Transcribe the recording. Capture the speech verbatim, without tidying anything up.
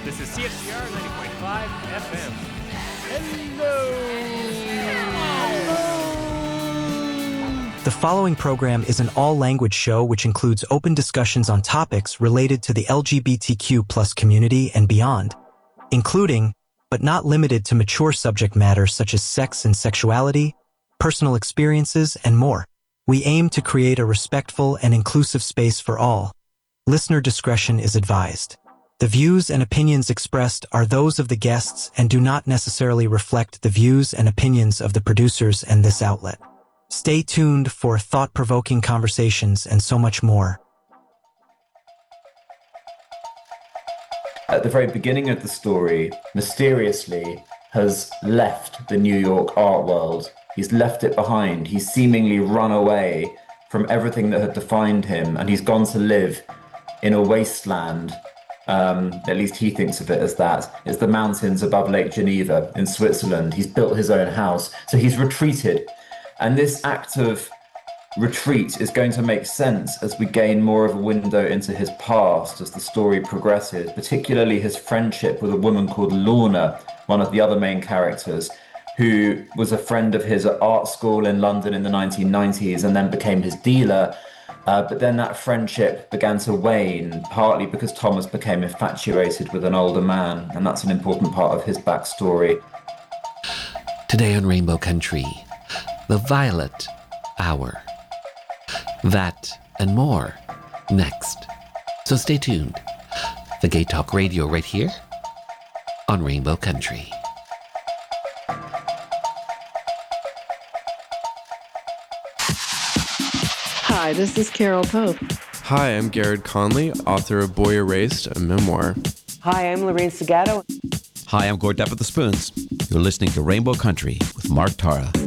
This is C H G R ninety point five F M. Hello! The following program is an all-language show which includes open discussions on topics related to the L G B T Q plus community and beyond, including, but not limited to mature subject matters such as sex and sexuality, personal experiences, and more. We aim to create a respectful and inclusive space for all. Listener discretion is advised. The views and opinions expressed are those of the guests and do not necessarily reflect the views and opinions of the producers and this outlet. Stay tuned for thought-provoking conversations and so much more. At the very beginning of the story, mysteriously has left the New York art world. He's left it behind. He's seemingly run away from everything that had defined him, and he's gone to live in a wasteland. Um, at least he thinks of it as that. It's the mountains above Lake Geneva in Switzerland. He's built his own house. So he's retreated. And this act of retreat is going to make sense as we gain more of a window into his past as the story progresses, particularly his friendship with a woman called Lorna, one of the other main characters, who was a friend of his at art school in London in the nineteen nineties and then became his dealer. Uh, but then that friendship began to wane, partly because Thomas became infatuated with an older man, and that's an important part of his backstory. Today on Rainbow Country, the Violet Hour. That and more next. So stay tuned. The Gay Talk Radio right here on Rainbow Country. Hi, this is Carol Pope. Hi, I'm Garrett Conley, author of Boy Erased, a memoir. Hi, I'm Lorraine Segato. Hi, I'm Gord Depp of the Spoons. You're listening to Rainbow Country with Mark Tara.